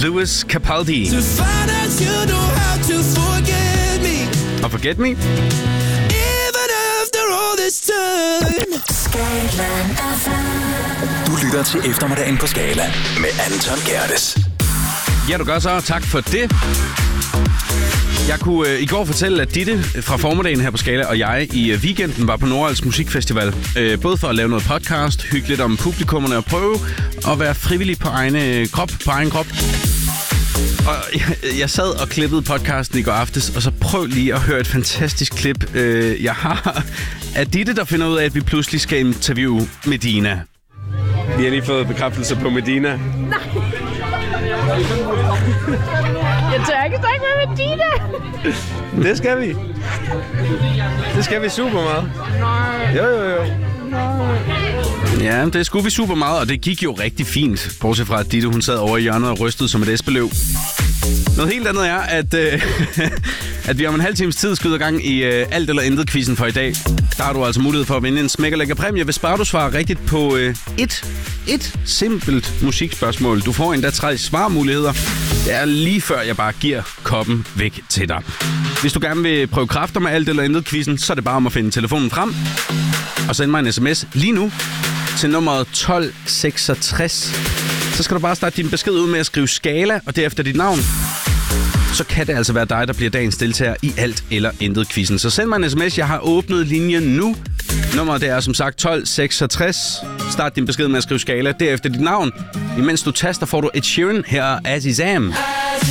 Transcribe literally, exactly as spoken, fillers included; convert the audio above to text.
Lewis Capaldi. Og Forget Me. Du lytter til Eftermiddagen på Skala med Anton Gerdes. Ja, du gør så. Tak for det. Jeg kunne øh, i går fortælle, at Ditte fra formiddagen her på Skala og jeg i øh, weekenden var på Nordals Musikfestival. Øh, både for at lave noget podcast, hygge lidt om publikummerne og prøve at være frivillig på egen øh, krop, på egen krop. Og jeg, jeg sad og klippede podcasten i går aftes, og så prøv lige at høre et fantastisk klip, øh, jeg har af Ditte, der finder ud af, at vi pludselig skal interviewe Medina. Vi har lige fået bekræftelse på Medina. Nej. Jeg tør ikke snakke med Medina. Det skal vi. Det skal vi super meget. Nej. Jo, jo, jo. Ja, det skulle vi super meget, og det gik jo rigtig fint. Bortset fra, at Ditte, hun sad over i hjørnet og rystede som et æsbeløv. Noget helt andet er, at, øh, at vi om en halv times tid skyder gang i øh, alt eller intet quizzen for i dag. Der har du altså mulighed for at vinde en smækkerlækker præmie, hvis bare du svarer rigtigt på øh, et, et simpelt musikspørgsmål. Du får endda tre svarmuligheder. Det er lige før, jeg bare giver koppen væk til dig. Hvis du gerne vil prøve kræfter med alt eller intet quizzen, så er det bare om at finde telefonen frem og sende mig en sms lige nu til nummeret tolv seksogtres. Så skal du bare starte din besked ud med at skrive Skala, og derefter dit navn. Så kan det altså være dig, der bliver dagens deltager i alt eller intet quizzen. Så send mig en sms. Jeg har åbnet linjen nu. Nummeret det er som sagt tolv seksogtres. Start din besked med at skrive Skala, derefter dit navn. Imens du taster, får du Ed Sheeran her Azizam.